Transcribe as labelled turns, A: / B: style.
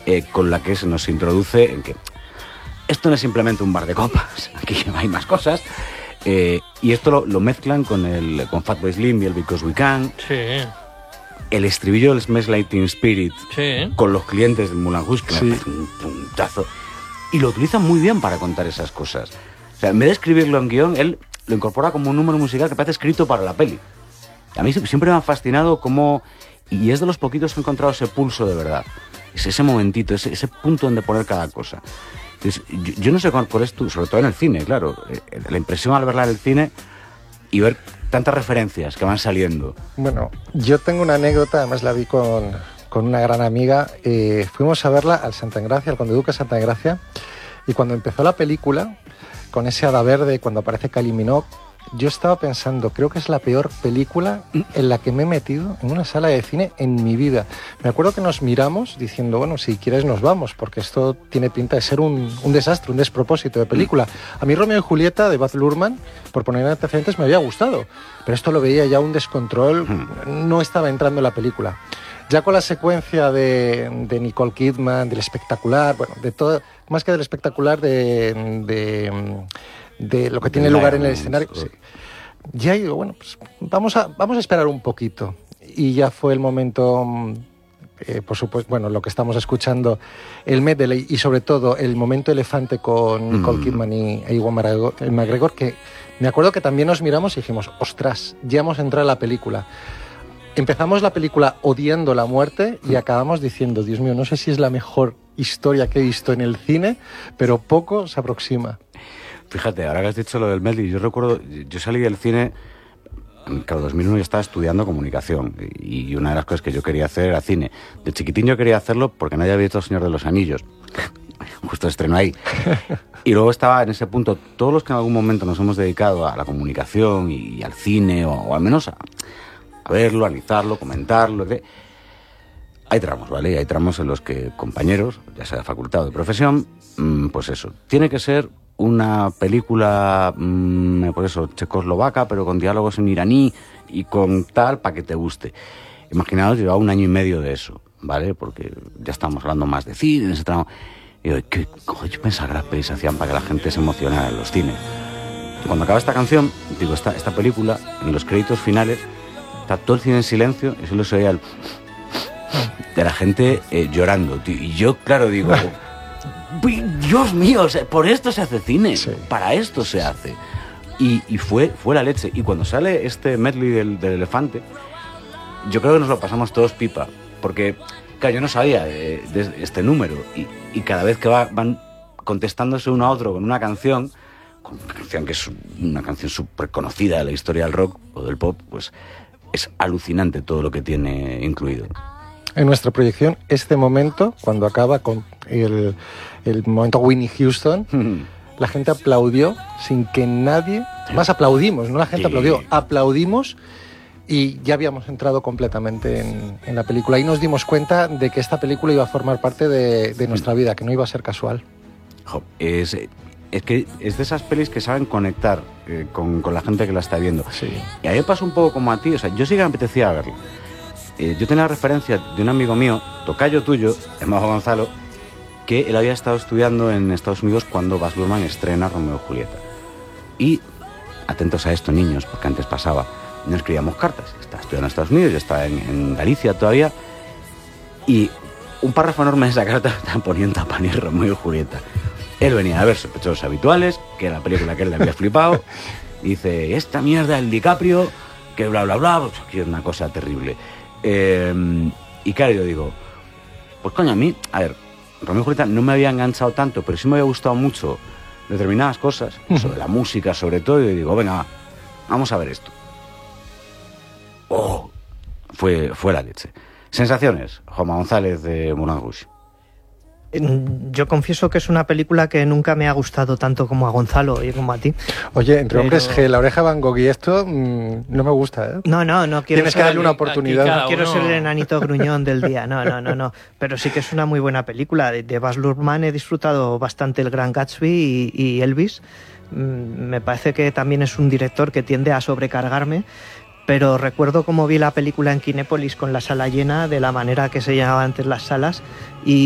A: con la que se nos introduce en que esto no es simplemente un bar de copas, aquí hay más cosas, y esto lo mezclan con Fatboy Slim y el Because We Can.
B: Sí.
A: El estribillo del Smells Like Teen Spirit,
B: Sí.
A: con los clientes del Moulin Rouge, que me parece un puntazo, y lo utilizan muy bien para contar esas cosas. O sea, en vez de escribirlo en guión, él lo incorpora como un número musical que parece escrito para la peli. A mí siempre me ha fascinado cómo, y es de los poquitos que he encontrado ese pulso de verdad, es ese momentito, ese punto donde poner cada cosa. Entonces, yo no sé cuál es tu, sobre todo en el cine, claro, la impresión al verla en el cine y ver tantas referencias que van saliendo.
C: Bueno, yo tengo una anécdota, además la vi con una gran amiga. Fuimos a verla al Santa Engracia, al Conde Duque Santa Engracia, y cuando empezó la película, con ese hada verde, cuando aparece Kylie Minogue, yo estaba pensando, creo que es la peor película en la que me he metido en una sala de cine en mi vida. Me acuerdo que nos miramos diciendo, bueno, si quieres nos vamos, porque esto tiene pinta de ser un desastre, un despropósito de película. A mí Romeo y Julieta de Baz Luhrmann, por poner antecedentes, me había gustado, pero esto lo veía ya un descontrol, no estaba entrando en la película. Ya con la secuencia de Nicole Kidman, del espectacular, bueno, de todo, más que del espectacular, de lo que tiene lugar en el escenario. Sí. Ya digo, bueno, pues vamos a esperar un poquito. Y ya fue el momento, por supuesto, bueno, lo que estamos escuchando, el medley y sobre todo el momento elefante con Nicole Kidman e Ewan McGregor, que me acuerdo que también nos miramos y dijimos, ostras, ya hemos entrado en la película. Empezamos la película odiando la muerte y acabamos diciendo, Dios mío, no sé si es la mejor historia que he visto en el cine, pero poco se aproxima.
A: Fíjate, ahora que has dicho lo del medley, yo recuerdo, yo salí del cine, claro, 2001 yo estaba estudiando comunicación y una de las cosas que yo quería hacer era cine. De chiquitín yo quería hacerlo porque nadie había visto El Señor de los Anillos, justo estreno ahí. Y luego estaba en ese punto, todos los que en algún momento nos hemos dedicado a la comunicación y al cine, o al menos a verlo, analizarlo, comentarlo, hay tramos, ¿vale? Hay tramos en los que compañeros, ya sea de facultad o de profesión, pues eso, tiene que ser una película, por eso, checoslovaca, pero con diálogos en iraní y con tal, para que te guste. Imaginaos, llevaba 1 año y medio de eso, ¿vale? Porque ya estamos hablando más de cine en ese tramo. Y yo, yo pensaba que las pelis se hacían para que la gente se emocionara en los cines. Y cuando acaba esta canción, digo, esta película, en los créditos finales, está todo el cine en silencio y solo se oía el de la gente llorando, tío. Y yo, claro, digo, Dios mío, o sea, por esto se hace cine, sí. Para esto se hace. Y fue la leche. Y cuando sale este medley del elefante, yo creo que nos lo pasamos todos pipa, porque, claro, yo no sabía de este número, y cada vez que van contestándose uno a otro con una canción que es una canción súper conocida de la historia del rock o del pop, pues es alucinante todo lo que tiene incluido.
C: En nuestra proyección, este momento, cuando acaba con el momento Whitney Houston, la gente aplaudió sin que nadie... Más aplaudimos, no la gente aplaudió, aplaudimos y ya habíamos entrado completamente en la película. Ahí nos dimos cuenta de que esta película iba a formar parte de nuestra vida, que no iba a ser casual.
A: Es que es de esas pelis que saben conectar con la gente que la está viendo.
C: Sí.
A: Y a mí me pasa un poco como a ti, o sea, yo sí que me apetecía verla. Yo tenía la referencia de un amigo mío, tocayo tuyo, Majo Gonzalo, que él había estado estudiando en Estados Unidos cuando Baz Luhrmann estrena Romeo y Julieta. Y, atentos a esto, niños, porque antes pasaba, no escribíamos cartas. Estaba estudiando en Estados Unidos, yo estaba en Galicia todavía, y un párrafo enorme de esa carta estaban poniendo a parir Romeo y Julieta. Él venía a ver Sospechosos Habituales, que era la película que él le había flipado, y dice, esta mierda del DiCaprio, que bla, bla, bla, pues, que es una cosa terrible. Y claro, yo digo, pues coño, a mí, a ver, Romeo y Julieta no me había enganchado tanto, pero sí me había gustado mucho determinadas cosas, sobre la música sobre todo, y digo, venga, vamos a ver esto. Oh, fue la leche. Sensaciones, Jaume González de Moulin Rouge.
B: Yo confieso que es una película que nunca me ha gustado tanto como a Gonzalo y como a ti.
C: Oye, entre hombres G, La oreja Van Gogh y esto no me gusta, ¿eh?
B: No quiero.
C: Tienes que darle una oportunidad.
B: No quiero ser el enanito gruñón del día, no. Pero sí que es una muy buena película. De Baz Luhrmann he disfrutado bastante El Gran Gatsby y Elvis. Me parece que también es un director que tiende a sobrecargarme, pero recuerdo cómo vi la película en Kinépolis con la sala llena, de la manera que se llamaban antes las salas, y